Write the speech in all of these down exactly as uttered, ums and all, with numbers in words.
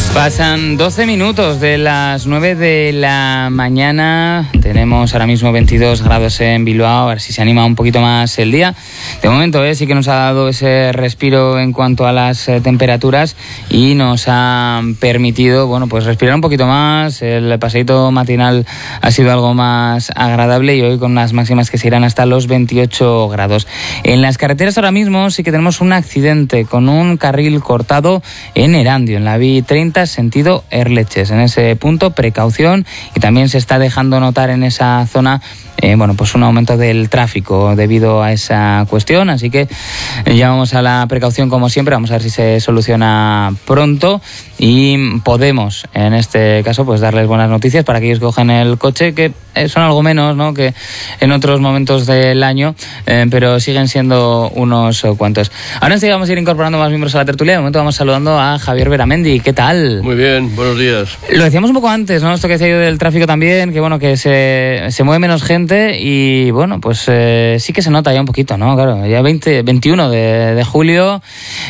Pasan doce minutos de las nueve de la mañana. Tenemos ahora mismo veintidós grados en Bilbao. A ver si se anima un poquito más el día. De momento eh, sí que nos ha dado ese respiro en cuanto a las eh, temperaturas y nos ha permitido, bueno, pues respirar un poquito más. El paseíto matinal ha sido algo más agradable y hoy con unas máximas que se irán hasta los veintiocho grados. En las carreteras ahora mismo sí que tenemos un accidente con un carril cortado en Erandio, en la B treinta sentido Erleches. En ese punto, precaución, y también se está dejando notar en esa zona Eh, bueno, pues un aumento del tráfico debido a esa cuestión, así que llamamos a la precaución como siempre. Vamos a ver si se soluciona pronto y podemos, en este caso, pues darles buenas noticias para aquellos que cogen el coche, que son algo menos, ¿no?, que en otros momentos del año, eh, pero siguen siendo unos cuantos. Ahora sí vamos a ir incorporando más miembros a la tertulia. De momento vamos saludando a Javier Beramendi. ¿Qué tal? Muy bien, buenos días. Lo decíamos un poco antes, ¿no?, esto que decía yo del tráfico también, que bueno, que se, se mueve menos gente. Y bueno, pues eh, sí que se nota ya un poquito, ¿no? Claro, ya veinte, veintiuno de, de julio,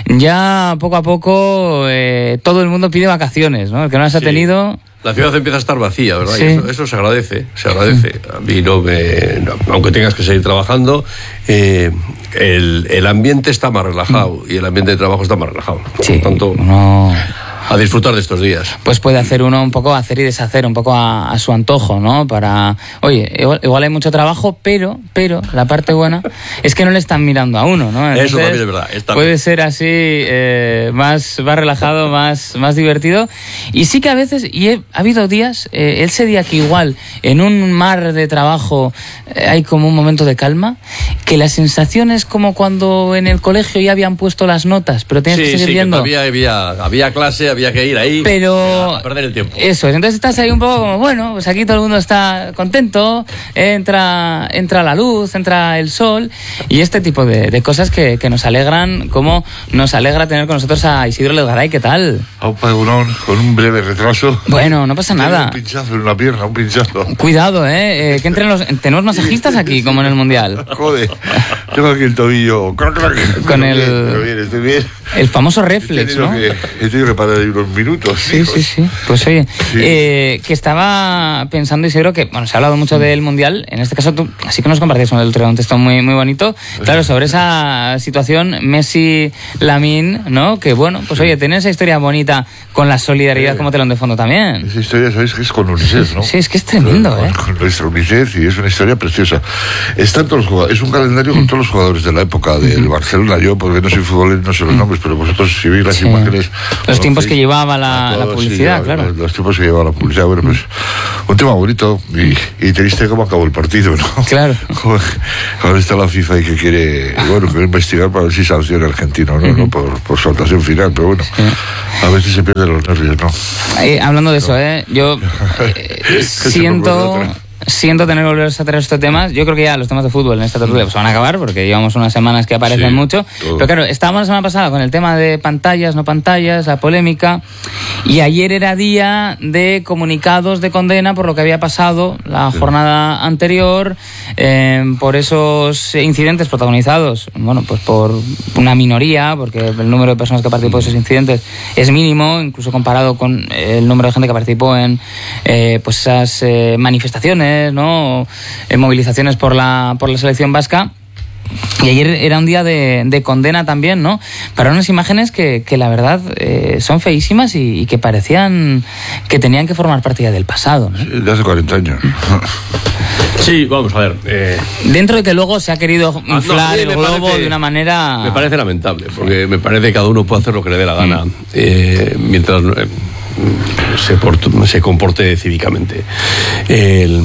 ya poco a poco eh, todo el mundo pide vacaciones, ¿no? El que no las ha sí. tenido... La ciudad empieza a estar vacía, ¿verdad? Sí. Y eso, eso se agradece, se agradece. A mí no me... No, aunque tengas que seguir trabajando, eh, el, el ambiente está más relajado y el ambiente de trabajo está más relajado. Por sí, lo tanto... No... A disfrutar de estos días. Pues puede hacer uno un poco, hacer y deshacer un poco a, a su antojo, ¿no? Para, oye, igual, igual hay mucho trabajo, pero, pero la parte buena es que no le están mirando a uno, ¿no? Entonces, eso también es verdad. Está puede bien. ser así, eh, más, más relajado, más, más divertido. Y sí que a veces, y he, ha habido días, eh, ese día que igual en un mar de trabajo eh, hay como un momento de calma, que la sensación es como cuando en el colegio ya habían puesto las notas, pero tienes sí, que seguir sí, viendo. Que había, había, había clase, había que ir ahí, pero a perder el tiempo. Eso es, entonces estás ahí un poco como, bueno, pues aquí todo el mundo está contento, entra entra la luz, entra el sol y este tipo de, de cosas que, que nos alegran, como nos alegra tener con nosotros a Isidro Lezgaray. ¿Qué tal? Aupa Egunon, con un breve retraso. Bueno, no pasa nada. Un pinchazo en una pierna, un pinchazo. Cuidado, eh, eh que entren los... Tenemos masajistas aquí, como en el Mundial. Joder, tengo aquí el tobillo... Con el... Bien, bien, estoy bien. El famoso reflex, ¿no? Que, he tenido que parar ahí unos minutos. Sí, sí, sí. Pues oye, sí. eh, que estaba pensando, Isidro, que bueno, se ha hablado mucho del Mundial. En este caso, tú así que nos compartís un, un texto muy, muy bonito. Claro, sobre esa situación Messi-Lamine, ¿no? Que bueno, pues oye, tiene esa historia bonita con la solidaridad como telón de fondo también. Esa historia, ¿sabéis que es con UNICEF, no? Sí, es que es tremendo, con, ¿eh? Con nuestra UNICEF, y es una historia preciosa. Están todos los jugadores, es un calendario con todos los jugadores de la época del Barcelona. Yo, porque no soy futbolero, no sé los nombres, pero vosotros si veis las sí. imágenes... Los tiempos que llevaba la, la publicidad, sí, claro. Los, los tiempos que llevaba la publicidad, bueno, pues un tema bonito y, y triste como acabó el partido, ¿no? Claro. Ahora está la FIFA y que quiere, bueno, quiere investigar para ver si sanciona al argentino, ¿no? Uh-huh. ¿no? Por, por su actuación final, pero bueno, sí. A veces se pierden los nervios, ¿no? Eh, hablando de eso, ¿eh? Yo eh, siento... Siento tener que volver a traer estos temas. Yo creo que ya los temas de fútbol en esta tertulia pues van a acabar porque llevamos unas semanas que aparecen sí, mucho. Todo. Pero claro, estábamos la semana pasada con el tema de pantallas, no pantallas, la polémica. Y ayer era día de comunicados de condena por lo que había pasado la sí. jornada anterior, eh, por esos incidentes protagonizados, bueno, pues por una minoría, porque el número de personas que participó en esos incidentes es mínimo, incluso comparado con el número de gente que participó en eh, pues esas eh, manifestaciones, ¿no? En movilizaciones por la por la selección vasca. Y ayer era un día de, de condena también, ¿no? Para unas imágenes que, que la verdad eh, son feísimas y, y que parecían que tenían que formar parte ya del pasado, ¿no? Sí, de hace cuarenta años. Sí, vamos a ver. Eh... Dentro de que luego se ha querido inflar ah, no, el globo parece, de una manera... Me parece lamentable, porque me parece que cada uno puede hacer lo que le dé la gana, mm. eh, mientras... Eh, Se, porto, se comporte cívicamente. El,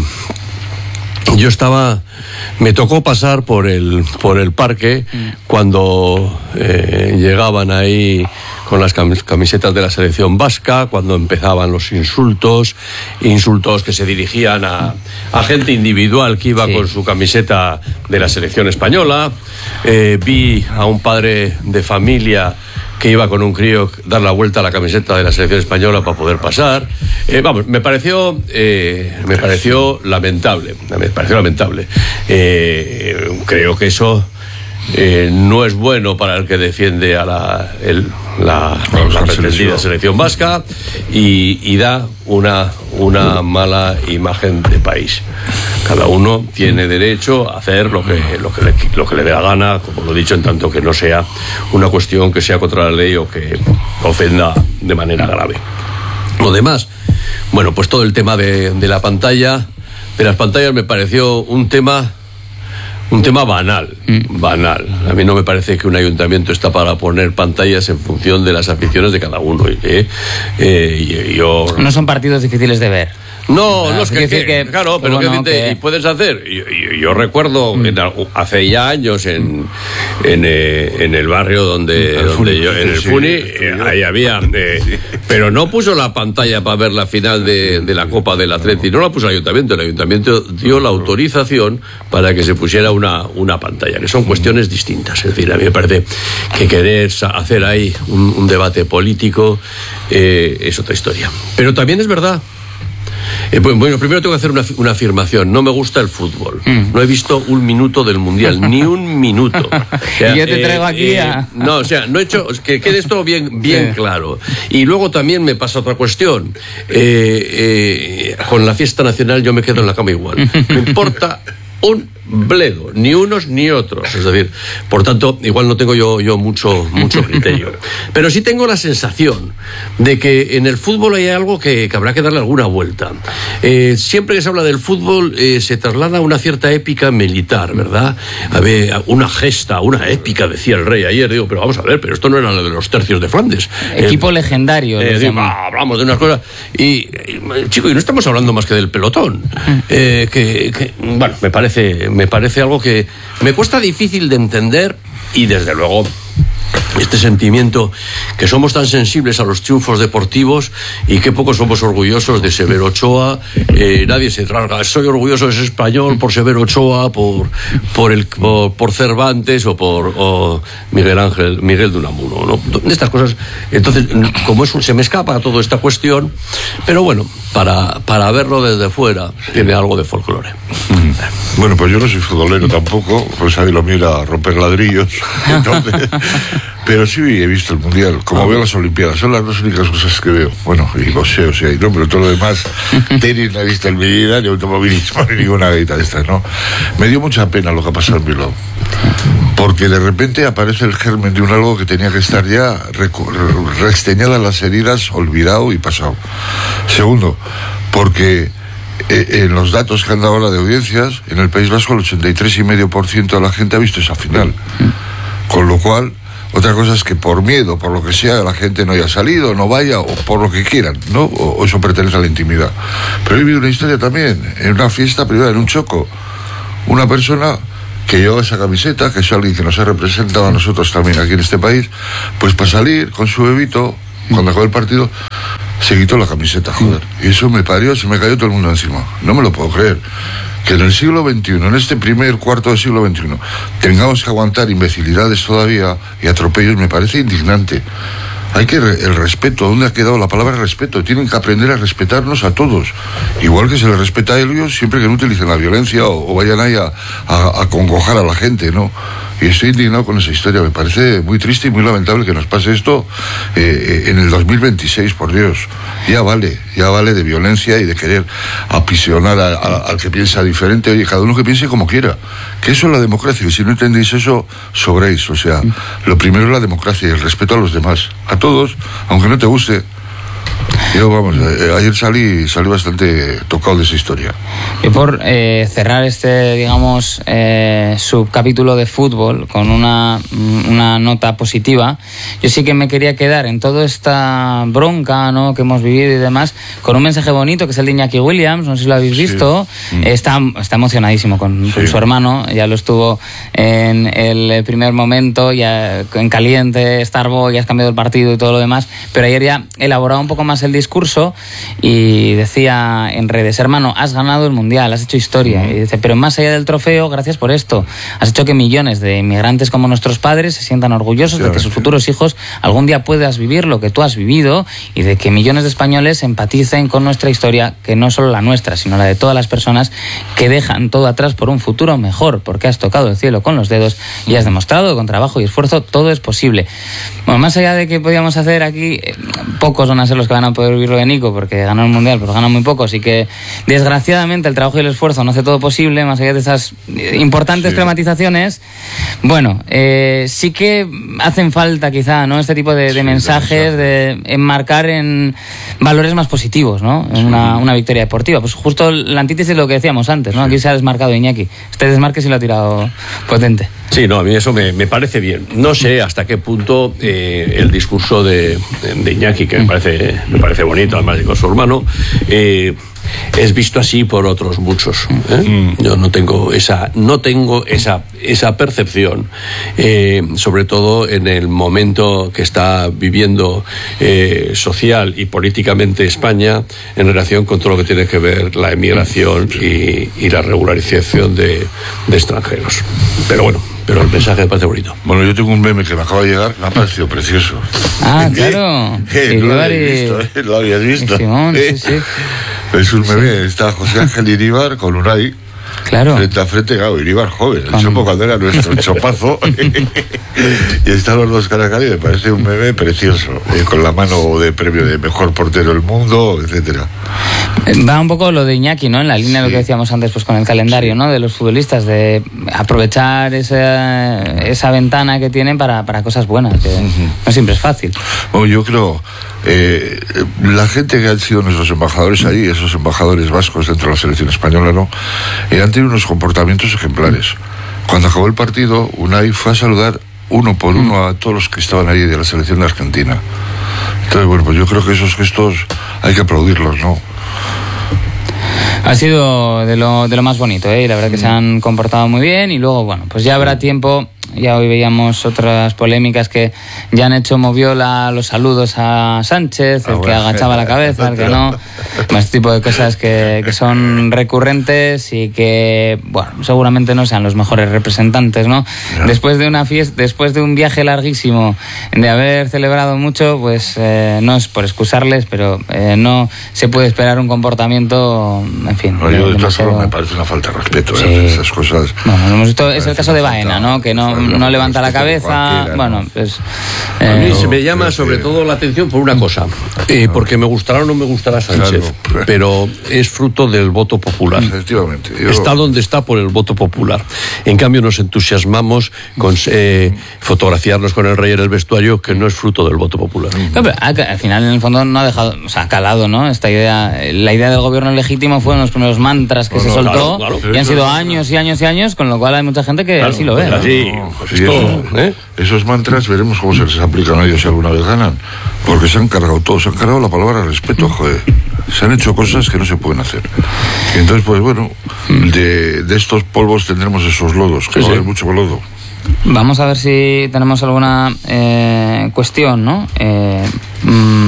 yo estaba, me tocó pasar por el por el parque mm. cuando eh, llegaban ahí con las camisetas de la selección vasca, cuando empezaban los insultos, insultos que se dirigían a, a gente individual que iba sí. con su camiseta de la selección española. Eh, vi a un padre de familia que iba con un crío dar la vuelta a la camiseta de la selección española para poder pasar. Eh, vamos, me pareció, eh, me pareció lamentable, me pareció lamentable. Eh, creo que eso eh, no es bueno para el que defiende a la, el, la, la pretendida selección vasca y, y da una, una mala imagen de país. Cada uno tiene derecho a hacer lo que, lo que, le, lo que le dé la gana, como lo he dicho, en tanto que no sea una cuestión que sea contra la ley o que ofenda de manera grave. Lo demás, bueno, pues todo el tema de, de la pantalla, de las pantallas me pareció un tema... Un tema banal, mm. banal. A mí no me parece que un ayuntamiento está para poner pantallas en función de las aficiones de cada uno. ¿eh? Eh, y, yo... No son partidos difíciles de ver. No, no, es que, que, que claro, pero bueno, que... y puedes hacer. Yo, yo, yo recuerdo mm. en, hace ya años en en, eh, en el barrio donde, el donde Funi, yo, en el sí, Funi, sí, eh, ahí había, eh, pero no puso la pantalla para ver la final de, de la Copa del Atleti, no la puso el ayuntamiento, el ayuntamiento dio la autorización para que se pusiera una, una pantalla, que son cuestiones distintas. Es decir, a mí me parece que querer hacer ahí un, un debate político eh, es otra historia. Pero también es verdad. Eh, bueno, primero tengo que hacer una, una afirmación. No me gusta el fútbol. Mm. No he visto un minuto del Mundial, ni un minuto. O sea, y yo te traigo eh, aquí eh, a... No, o sea, no he hecho... Que quede esto bien, bien sí. claro. Y luego también me pasa otra cuestión. Eh, eh, con la fiesta nacional yo me quedo en la cama igual. Me importa un bledo, ni unos ni otros. Es decir, por tanto, igual no tengo yo, yo mucho, mucho criterio. Pero sí tengo la sensación de que en el fútbol hay algo que, que habrá que darle alguna vuelta. Eh, siempre que se habla del fútbol eh, se traslada una cierta épica militar, ¿verdad? A ver, una gesta, una épica, decía el rey ayer. Digo, pero vamos a ver, pero esto no era lo de los tercios de Flandes. Equipo eh, legendario. Eh, digo, ah, hablamos de unas cosas. Y, y, chico, y no estamos hablando más que del pelotón. Eh, que, que, bueno, me parece... me parece algo que me cuesta difícil de entender y desde luego este sentimiento que somos tan sensibles a los triunfos deportivos y que poco somos orgullosos de Severo Ochoa. Eh, nadie se traga, soy orgulloso de ser español por Severo Ochoa, por por el por, por Cervantes o por o Miguel Ángel Miguel de Unamuno, ¿no? De estas cosas. Entonces, como es un, se me escapa toda esta cuestión, pero bueno, para para verlo desde fuera tiene algo de folclore. Bueno, pues yo no soy futbolero tampoco, pues ahí lo mío era romper ladrillos. Entonces, pero sí he visto el Mundial, como ah, veo las Olimpiadas, son las dos únicas cosas que veo. Bueno, y boxeo, sí hay, no, pero todo lo demás, tenis no he visto en mi vida, ni automovilismo, ni ninguna gaita de estas, ¿no? Me dio mucha pena lo que ha pasado en Bilbao, porque de repente aparece el germen de un algo que tenía que estar ya resteñadas las heridas, olvidado y pasado. Segundo, porque Eh, en los datos que han dado ahora de audiencias, en el País Vasco el ochenta y tres coma cinco por ciento de la gente ha visto esa final. Con lo cual, otra cosa es que por miedo, por lo que sea, la gente no haya salido, no vaya, o por lo que quieran, ¿no? O, o eso pertenece a la intimidad. Pero he vivido una historia también, en una fiesta privada, en un choco. Una persona que lleva esa camiseta, que es alguien que nos ha representado a nosotros también aquí en este país, pues para salir con su bebito, cuando acabó el partido, se quitó la camiseta, joder. Y eso me parió, se me cayó todo el mundo encima. No me lo puedo creer. Que en el siglo veintiuno, en este primer cuarto del siglo veintiuno, tengamos que aguantar imbecilidades todavía y atropellos, me parece indignante. Hay que, el respeto, ¿dónde ha quedado la palabra respeto? Tienen que aprender a respetarnos a todos. Igual que se les respeta a ellos siempre que no utilicen la violencia o, o vayan ahí a, a, a congojar a la gente, ¿no? Y estoy indignado con esa historia. Me parece muy triste y muy lamentable que nos pase esto eh, en el dos mil veintiséis, por Dios. Ya vale, ya vale de violencia y de querer aprisionar a, a, al que piensa diferente. Oye, cada uno que piense como quiera. Que eso es la democracia. Y si no entendéis eso, sobréis. O sea, lo primero es la democracia y el respeto a los demás. A todos, aunque no te guste. Yo, vamos, eh, ayer salí, salí bastante tocado de esa historia. Y por eh, cerrar este, digamos, eh, subcapítulo de fútbol con una, una nota positiva, yo sí que me quería quedar en toda esta bronca, ¿no?, que hemos vivido y demás, con un mensaje bonito que es el de Iñaki Williams, no sé si lo habéis visto. Sí. Está, está emocionadísimo con, sí. con su hermano, ya lo estuvo en el primer momento, ya en caliente, Starboy, ya has cambiado el partido y todo lo demás, pero ayer ya elaboraba un poco más el discurso discurso y decía en redes: hermano, has ganado el Mundial, has hecho historia. Uh-huh. Y dice, pero más allá del trofeo, gracias por esto. Has hecho que millones de inmigrantes como nuestros padres se sientan orgullosos sí, de que sus futuros hijos algún día puedas vivir lo que tú has vivido y de que millones de españoles empaticen con nuestra historia, que no solo la nuestra, sino la de todas las personas que dejan todo atrás por un futuro mejor, porque has tocado el cielo con los dedos y has demostrado que con trabajo y esfuerzo todo es posible. Bueno, más allá de que podíamos hacer aquí, eh, pocos van a ser los que van a poder vivirlo de Nico, porque ganó el Mundial, pero ganan muy pocos, y que desgraciadamente el trabajo y el esfuerzo no hace todo posible, más allá de esas importantes sí. dramatizaciones. Bueno, eh, sí que hacen falta quizá, ¿no?, este tipo de, de sí, mensajes, de enmarcar en valores más positivos, ¿no?, en sí. una, una victoria deportiva. Pues justo la antítesis de lo que decíamos antes, ¿no? Sí. Aquí se ha desmarcado Iñaki. Este desmarque sí lo ha tirado potente. Sí, no, a mí eso me, me parece bien. No sé hasta qué punto eh, el discurso de, de Iñaki, que me parece, me parece bonito, además de con su hermano, eh, es visto así por otros muchos. ¿eh? Mm. Yo no tengo esa, no tengo esa, esa percepción, eh, sobre todo en el momento que está viviendo eh, social y políticamente España en relación con todo lo que tiene que ver la emigración y, y la regularización de, de extranjeros. Pero bueno, pero el mensaje me parece bonito. Bueno, yo tengo un meme que me acaba de llegar, me ha parecido precioso. Ah, claro. ¿Qué? ¿Lo habías visto? ¿Eh? ¿Lo habías visto? Simón, sí, sí. Es un meme, sí. Está José Ángel Iríbar con Unai. Claro. Frente a frente, claro, Iríbar joven, el Chopo cuando era nuestro chopazo. Y están los dos cara a cara y me parece un meme precioso, eh, con la mano de premio de mejor portero del mundo, etcétera. Va un poco lo de Iñaki, ¿no? En la línea de sí. lo que decíamos antes, pues con el calendario, sí. ¿no?, de los futbolistas, de aprovechar esa, esa ventana que tienen para, para cosas buenas, que uh-huh. no siempre es fácil. Bueno, yo creo, eh, la gente que han sido nuestros embajadores ahí, esos embajadores vascos dentro de la selección española, ¿no?, eh, han tenido unos comportamientos ejemplares. Cuando acabó el partido, Unai fue a saludar uno por uno a todos los que estaban ahí de la selección de Argentina. Entonces, bueno, pues yo creo que esos gestos hay que aplaudirlos, ¿no? Ha sido de lo, de lo más bonito, ¿eh? Y la verdad que se han comportado muy bien. Y luego, bueno, pues ya habrá tiempo. Ya hoy veíamos otras polémicas que ya han hecho Moviola los saludos a Sánchez, el ah, que bueno, agachaba la cabeza, el que no. Este tipo de cosas que, que son recurrentes y que, bueno, seguramente no sean los mejores representantes, ¿no? Yeah. Después de una fiesta, después de un viaje larguísimo, de haber celebrado mucho, pues eh, no es por excusarles, pero eh, no se puede esperar un comportamiento, en fin. No, yo de todas formas me parece una falta de respeto, sí. ¿eh? Esas cosas. Bueno, hemos visto, es el caso de Baena, ¿no? Que no. No levanta la cabeza, bueno, pues... Eh, a mí se me llama sobre todo la atención por una cosa, eh, porque me gustará o no me gustará Sánchez, claro, pero es fruto del voto popular. Efectivamente. Yo... Está donde está por el voto popular. En cambio nos entusiasmamos con eh, fotografiarnos con el rey en el vestuario, que no es fruto del voto popular. No, pero al final en el fondo no ha dejado, o sea, ha calado, ¿no? Esta idea, la idea del gobierno legítimo fueron los primeros mantras que bueno, se soltó, claro, claro. y han sido años y años y años, con lo cual hay mucha gente que claro, así lo ve. Así, ¿no? Pues esto, eso, ¿eh? Esos mantras veremos cómo se les aplican a ellos si alguna vez ganan, porque se han cargado todo, se han cargado la palabra respeto, joder. Se han hecho cosas que no se pueden hacer. Y entonces, pues bueno, de, de estos polvos tendremos esos lodos, que sí, va a haber mucho lodo. Vamos a ver si tenemos alguna eh, cuestión, ¿no? Eh, mm,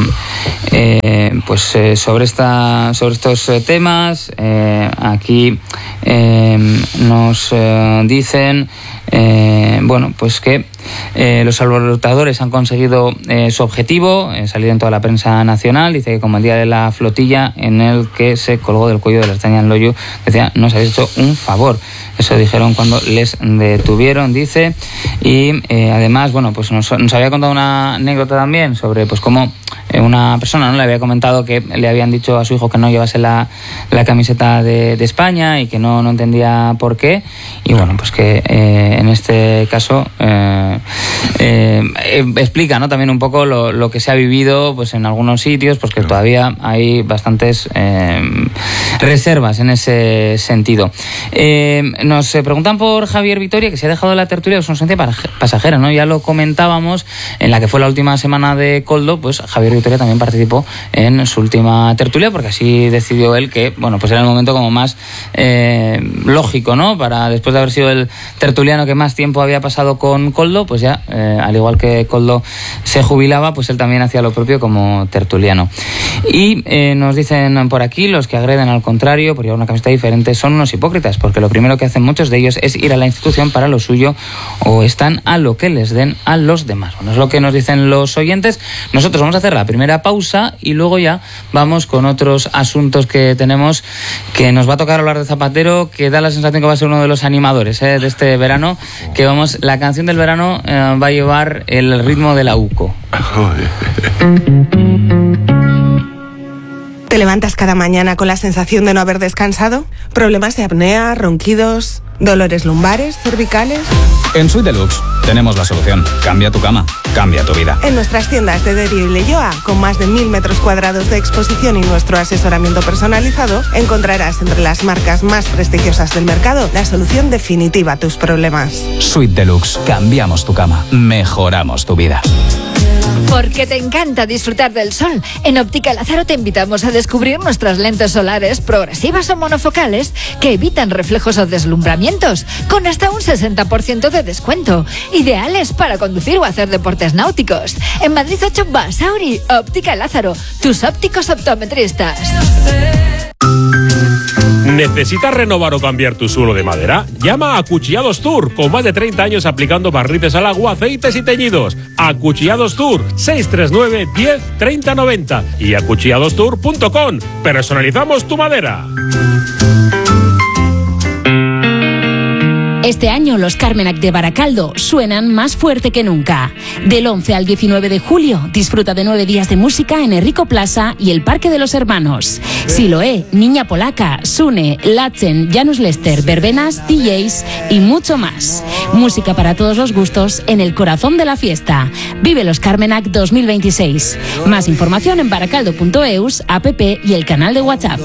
eh, pues eh, sobre esta, sobre estos eh, temas. Eh, aquí eh, nos eh, dicen, eh, bueno, pues que eh, los alborotadores han conseguido eh, su objetivo, eh, salir en toda la prensa nacional. Dice que como el día de la flotilla en el que se colgó del cuello de la Estaña en Loyu, decía, nos habéis hecho un favor. Eso dijeron cuando les detuvieron, dice. Y eh, además, bueno, pues nos, nos había contado una anécdota también sobre pues cómo eh, una persona, ¿no?, le había comentado que le habían dicho a su hijo que no llevase la, la camiseta de, de España y que no, no entendía por qué. Y bueno, pues que eh, en este caso eh, eh, eh, explica, ¿no?, también un poco lo, lo que se ha vivido pues en algunos sitios, pues que claro, todavía hay bastantes eh, reservas en ese sentido. Eh, Nos preguntan por Javier Vitoria, que se ha dejado la tertulia de su ausencia pasajera, ¿no? Ya lo comentábamos en la que fue la última semana de Koldo, pues Javier Vitoria también participó en su última tertulia, porque así decidió él que, bueno, pues era el momento como más eh, lógico, ¿no? Para, después de haber sido el tertuliano que más tiempo había pasado con Koldo, Coldo, pues ya, eh, al igual que Coldo se jubilaba, pues él también hacía lo propio como tertuliano. Y eh, nos dicen por aquí, los que agreden al contrario, por llevar una camiseta diferente, son unos hipócritas, porque lo primero que hacen muchos de ellos es ir a la institución para lo suyo, o están a lo que les den a los demás. Bueno, es lo que nos dicen los oyentes. Nosotros vamos a hacer la primera pausa y luego ya vamos con otros asuntos que tenemos, que nos va a tocar hablar de Zapatero, que da la sensación que va a ser uno de los animadores eh, de este verano, que vamos, la canción del verano eh, va a llevar el ritmo de la U C O. ¿Te levantas cada mañana con la sensación de no haber descansado? ¿Problemas de apnea, ronquidos, dolores lumbares, cervicales? En Suite Deluxe tenemos la solución. Cambia tu cama, cambia tu vida. En nuestras tiendas de Derio y Leioa, con más de mil metros cuadrados de exposición y nuestro asesoramiento personalizado, encontrarás entre las marcas más prestigiosas del mercado la solución definitiva a tus problemas. Suite Deluxe. Cambiamos tu cama, mejoramos tu vida. Porque te encanta disfrutar del sol, en Óptica Lázaro te invitamos a descubrir nuestras lentes solares progresivas o monofocales que evitan reflejos o deslumbramientos, con hasta un sesenta por ciento de descuento, ideales para conducir o hacer deportes náuticos. En Madrid ocho, Basauri, Óptica Lázaro, tus ópticos optometristas. ¿Necesitas renovar o cambiar tu suelo de madera? Llama a Acuchillados Tour, con más de treinta años aplicando barnices al agua, aceites y teñidos. Acuchillados Tour, seis tres nueve, diez, treinta, noventa y acuchillados tour punto com. Personalizamos tu madera. Este año los Carmenac de Baracaldo suenan más fuerte que nunca. Del once al diecinueve de julio, disfruta de nueve días de música en Enrico Plaza y el Parque de los Hermanos. Siloé, Niña Polaca, Sune, Latzen, Janus Lester, Verbenas, D Js y mucho más. Música para todos los gustos en el corazón de la fiesta. Vive los Carmenac dos mil veintiséis. Más información en baracaldo punto eus, app y el canal de WhatsApp.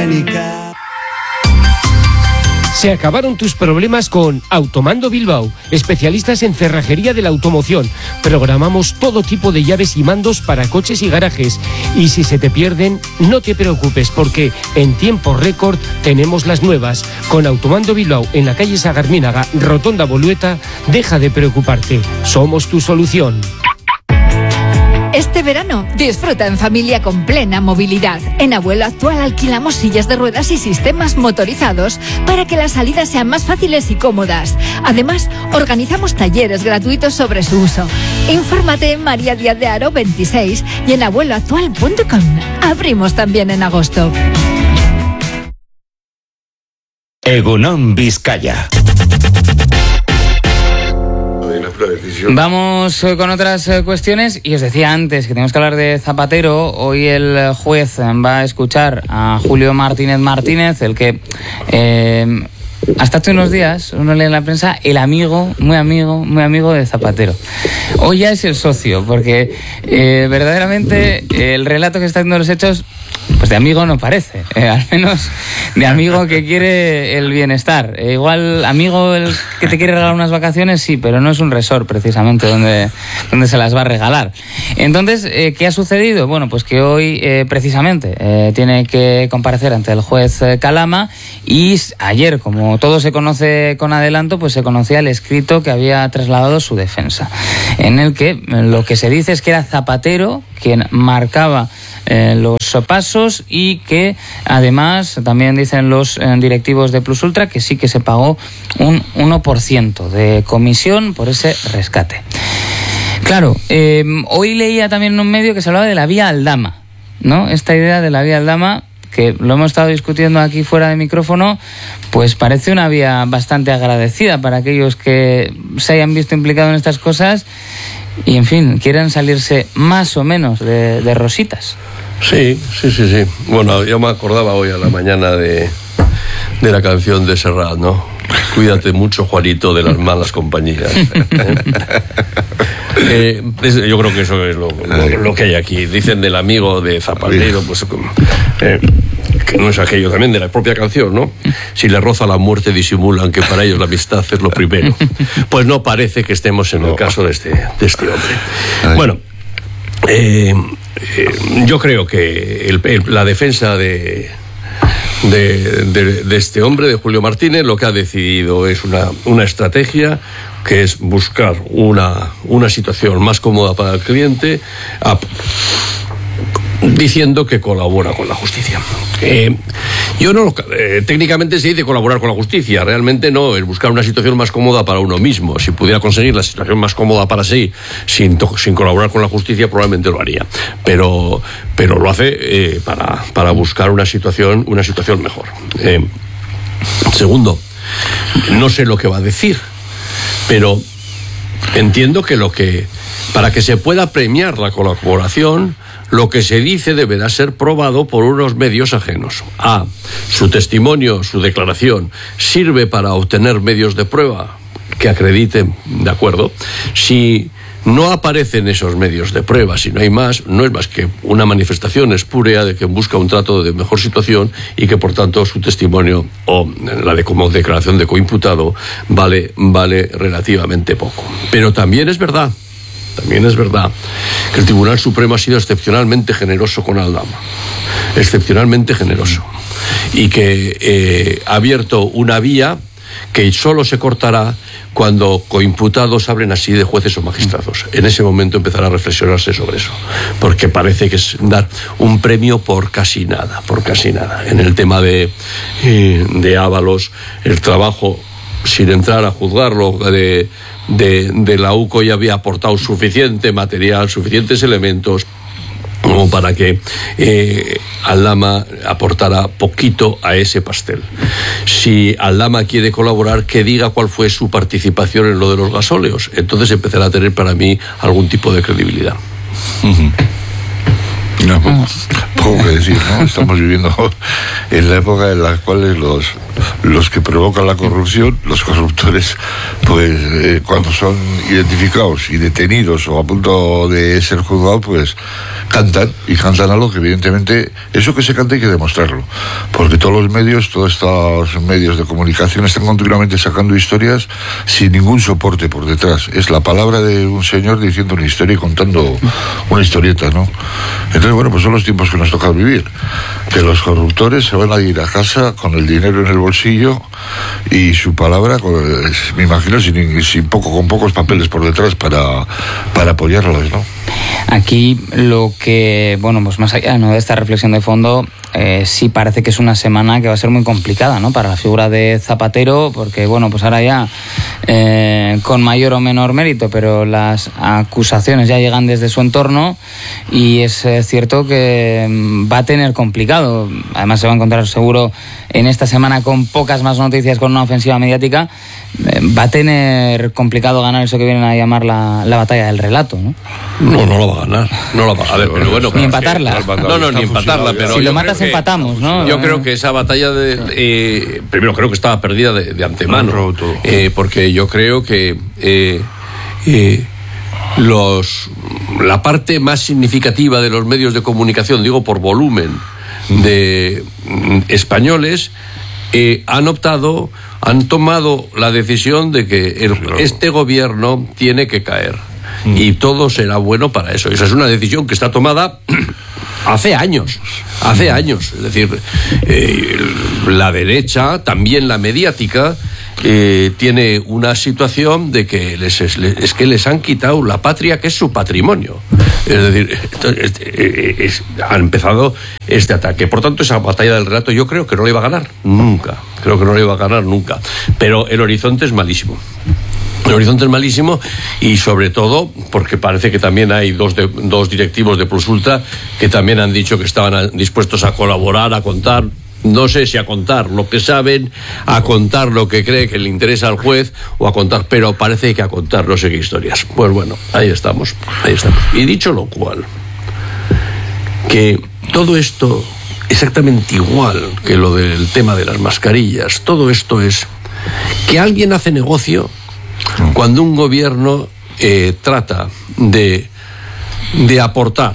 Se acabaron tus problemas con Automando Bilbao, especialistas en cerrajería de la automoción. Programamos todo tipo de llaves y mandos para coches y garajes. Y si se te pierden, no te preocupes, porque en tiempo récord tenemos las nuevas. Con Automando Bilbao en la calle Sagarmínaga, Rotonda Bolueta, deja de preocuparte. Somos tu solución. Este verano, disfruta en familia con plena movilidad. En Abuelo Actual alquilamos sillas de ruedas y sistemas motorizados para que las salidas sean más fáciles y cómodas. Además, organizamos talleres gratuitos sobre su uso. Infórmate en María Díaz de Haro veintiséis y en abuelo actual punto com. Abrimos también en agosto. Egunon Vizcaya. Vamos con otras cuestiones y os decía antes que tenemos que hablar de Zapatero. Hoy el juez va a escuchar a Julio Martínez Martínez, el que eh, hasta hace unos días uno lee en la prensa el amigo, muy amigo, muy amigo de Zapatero. Hoy ya es el socio, porque eh, verdaderamente el relato que está haciendo los hechos, pues de amigo no parece, eh, al menos de amigo que quiere el bienestar. Eh, igual amigo el que te quiere regalar unas vacaciones, sí, pero no es un resort precisamente donde, donde se las va a regalar. Entonces, eh, ¿qué ha sucedido? Bueno, pues que hoy eh, precisamente eh, tiene que comparecer ante el juez eh, Calama, y ayer, como todo se conoce con adelanto, pues se conocía el escrito que había trasladado su defensa, en el que lo que se dice es que era Zapatero quien marcaba eh, los pasos, y que además también dicen los eh, directivos de Plus Ultra que sí que se pagó un uno por ciento de comisión por ese rescate. Claro, eh, hoy leía también en un medio que se hablaba de la vía Aldama, ¿no? Esta idea de la vía Aldama, que lo hemos estado discutiendo aquí fuera de micrófono, pues parece una vía bastante agradecida para aquellos que se hayan visto implicados en estas cosas y, en fin, quieren salirse más o menos de, de rositas. Sí, sí, sí, sí. Bueno, yo me acordaba hoy a la mañana de, de la canción de Serrat, ¿no? Cuídate mucho, Juanito, de las malas compañías. eh, es, yo creo que eso es lo, lo, lo que hay aquí. Dicen del amigo de Zapatero, pues eh, que no es aquello, también de la propia canción, ¿no? Si le roza la muerte, disimulan que para ellos la amistad es lo primero. Pues no parece que estemos en el caso de este, de este hombre. Bueno, eh, eh, yo creo que el, el, la defensa de de, de, de este hombre, de Julio Martínez, lo que ha decidido es una, una estrategia que es buscar una, una situación más cómoda para el cliente, a, diciendo que colabora con la justicia. Eh, yo no, eh, técnicamente se dice colaborar con la justicia, realmente no, es buscar una situación más cómoda para uno mismo. Si pudiera conseguir la situación más cómoda para sí, sin, sin colaborar con la justicia, probablemente lo haría. Pero, pero lo hace eh, para, para buscar una situación, una situación mejor. Eh, segundo, no sé lo que va a decir, pero entiendo que lo que, para que se pueda premiar la colaboración, lo que se dice deberá ser probado por unos medios ajenos. A. Su testimonio, su declaración, sirve para obtener medios de prueba que acrediten, ¿de acuerdo? Si no aparecen esos medios de prueba, si no hay más, no es más que una manifestación espúrea de que busca un trato de mejor situación y que, por tanto, su testimonio o la de como declaración de coimputado vale, vale relativamente poco. Pero también es verdad También es verdad que el Tribunal Supremo ha sido excepcionalmente generoso con Aldama, excepcionalmente generoso, y que eh, ha abierto una vía que solo se cortará cuando coimputados hablen así de jueces o magistrados. En ese momento empezará a reflexionarse sobre eso, porque parece que es dar un premio por casi nada, por casi nada. En el tema de, eh, de Ábalos, el trabajo, sin entrar a juzgarlo, de... De, de la U C O ya había aportado suficiente material, suficientes elementos como para que eh, Aldama aportara poquito a ese pastel. Si Aldama quiere colaborar, que diga cuál fue su participación en lo de los gasóleos. Entonces empezará a tener para mí algún tipo de credibilidad. Uh-huh. No, poco, poco que decir, ¿no? Estamos viviendo en la época en la cual los, los que provocan la corrupción, los corruptores, pues eh, cuando son identificados y detenidos o a punto de ser juzgados, pues cantan, y cantan algo que evidentemente, eso que se canta hay que demostrarlo, porque todos los medios, todos estos medios de comunicación están continuamente sacando historias sin ningún soporte por detrás. Es la palabra de un señor diciendo una historia y contando una historieta, ¿no? Entonces, bueno, pues son los tiempos que nos toca vivir, que los corruptores se van a ir a casa con el dinero en el bolsillo y su palabra, pues, me imagino, sin, sin poco, con pocos papeles por detrás para, para apoyarlos, ¿no? Aquí lo que, bueno, pues más allá, ¿no?, de esta reflexión de fondo, eh, sí parece que es una semana que va a ser muy complicada, ¿no?, para la figura de Zapatero, porque, bueno, pues ahora ya, eh, con mayor o menor mérito, pero las acusaciones ya llegan desde su entorno y es eh, cierto que va a tener complicado. Además se va a encontrar seguro en esta semana con pocas más noticias, con una ofensiva mediática, eh, va a tener complicado ganar eso que vienen a llamar la, la batalla del relato, ¿no? No, no lo va a ganar. No lo va a ver, pero bueno, ni empatarla. Que, no, no, ni empatarla, pero si lo matas que, empatamos, ¿no? Yo creo que esa batalla de, eh, primero creo que estaba perdida de, de antemano, eh, porque yo creo que eh, eh, los la parte más significativa de los medios de comunicación, digo por volumen, de mm, españoles eh, han optado, han tomado la decisión de que el, este gobierno tiene que caer. Y todo será bueno para eso. Esa es una decisión que está tomada hace años, hace años. Es decir, eh, la derecha, también la mediática, eh, tiene una situación de que les, es, es que les han quitado la patria, que es su patrimonio. Es decir, es, es, es, han empezado este ataque. Por tanto, esa batalla del relato yo creo que no le iba a ganar nunca. Creo que no le iba a ganar nunca. Pero el horizonte es malísimo. El horizonte es malísimo, y sobre todo porque parece que también hay dos, de, dos directivos de Plus Ultra que también han dicho que estaban dispuestos a colaborar, a contar, no sé si a contar lo que saben, a contar lo que cree que le interesa al juez, o a contar, pero parece que a contar no sé qué historias. Pues bueno, ahí estamos, ahí estamos. Y dicho lo cual, que todo esto, exactamente igual que lo del tema de las mascarillas, todo esto es que alguien hace negocio cuando un gobierno eh, trata de, de aportar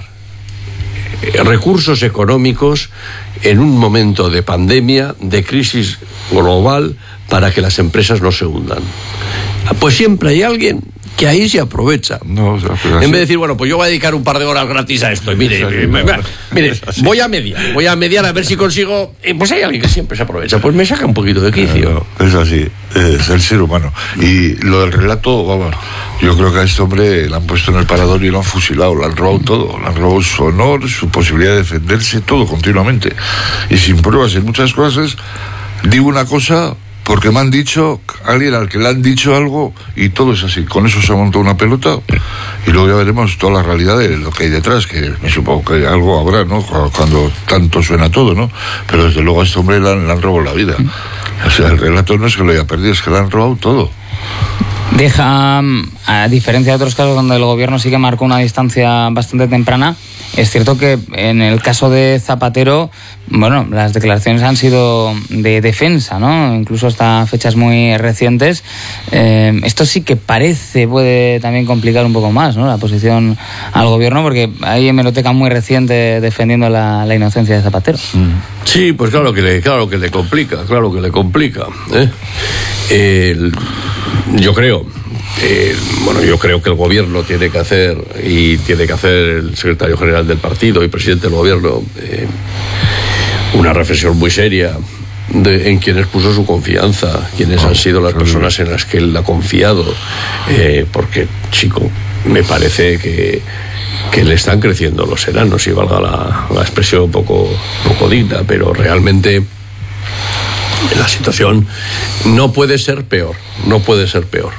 recursos económicos en un momento de pandemia, de crisis global, para que las empresas no se hundan. Pues siempre hay alguien que ahí se aprovecha. No, o sea, en vez de decir, bueno, pues yo voy a dedicar un par de horas gratis a esto. Y mire, mire, mire, mire voy a mediar, voy a mediar a ver si consigo. Eh, pues hay alguien que siempre se aprovecha, pues me saca un poquito de quicio. No, es así, es el ser humano. Y lo del relato, vamos, yo creo que a este hombre le han puesto en el parador y lo han fusilado, le han robado todo, le han robado su honor, su posibilidad de defenderse, todo continuamente. Y sin pruebas en muchas cosas, digo una cosa porque me han dicho, alguien al que le han dicho algo, y todo es así. Con eso se ha montado una pelota, y luego ya veremos toda la realidad de lo que hay detrás, que me supongo que algo habrá, ¿no? Cuando tanto suena todo, ¿no? Pero desde luego a este hombre le han, le han robado la vida. O sea, el relato no es que lo haya perdido, es que le han robado todo. Deja, a diferencia de otros casos donde el gobierno sí que marcó una distancia bastante temprana, es cierto que en el caso de Zapatero, bueno, las declaraciones han sido de defensa, ¿no? Incluso hasta fechas muy recientes. Eh, esto sí que parece, puede también complicar un poco más, ¿no? La posición al gobierno, porque hay hemeroteca muy reciente defendiendo la, la inocencia de Zapatero. Sí, pues claro que le, claro que le complica, claro que le complica. ¿eh? El, yo creo, eh, bueno, yo creo que el gobierno tiene que hacer, y tiene que hacer el secretario general del partido y presidente del gobierno, eh, una reflexión muy seria de, en quienes puso su confianza, quienes han sido las personas en las que él ha confiado, eh, porque, chico, me parece que que le están creciendo los enanos, si valga la, la expresión un poco, poco digna, pero realmente la situación no puede ser peor, no puede ser peor.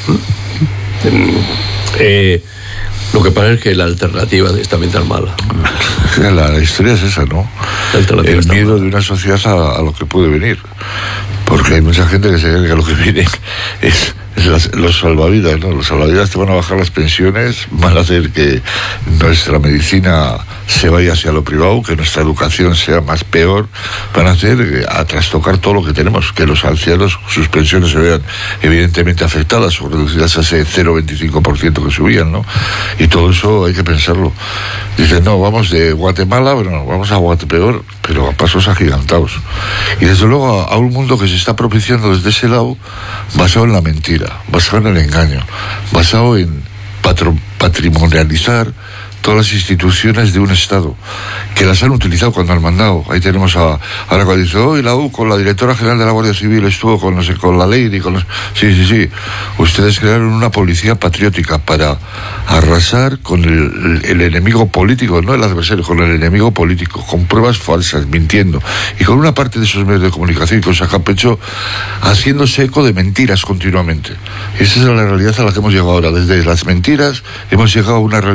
Eh, lo que pasa es que la alternativa está bien tan mala. La, la historia es esa, ¿no? El miedo mala. de una sociedad a, a lo que puede venir. Porque hay mucha gente que se cree que lo que viene es, es las, los salvavidas, ¿no? Los salvavidas te van a bajar las pensiones, van a hacer que nuestra medicina se vaya hacia lo privado, que nuestra educación sea más peor, van a hacer a trastocar todo lo que tenemos, que los ancianos, sus pensiones se vean evidentemente afectadas o reducidas a ese cero coma veinticinco por ciento que subían, ¿no? Y todo eso hay que pensarlo. Dicen, no, vamos de Guatemala, bueno, vamos a Guatepeor, pero a pasos agigantados. Y desde luego a, a un mundo que se está propiciando desde ese lado, basado en la mentira, basado en el engaño, basado en patro, patrimonializar todas las instituciones de un Estado, que las han utilizado cuando han mandado. Ahí tenemos a, ahora cuando dice, hoy oh, la U con la directora general de la Guardia Civil estuvo con, no sé, con la ley y con los... Sí, sí, sí. Ustedes crearon una policía patriótica para arrasar con el, el enemigo político, no el adversario, con el enemigo político, con pruebas falsas, mintiendo, y con una parte de esos medios de comunicación que os sacan pecho, haciéndose eco de mentiras continuamente. Esa es la realidad a la que hemos llegado ahora. Desde las mentiras hemos llegado a una realidad